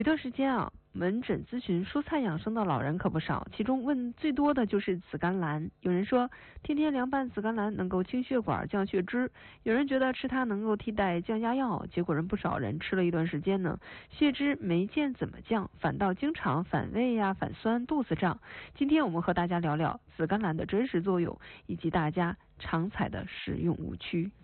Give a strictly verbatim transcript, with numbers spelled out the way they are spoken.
一段时间啊，门诊咨询蔬菜养生的老人可不少，其中问最多的就是紫甘蓝。有人说天天凉拌紫甘蓝能够清血管、降血脂，有人觉得吃它能够替代降压药，结果人不少人吃了一段时间呢，血脂没见怎么降，反倒经常反胃呀、反酸、肚子胀。今天我们和大家聊聊紫甘蓝的真实作用，以及大家常踩的食用误区。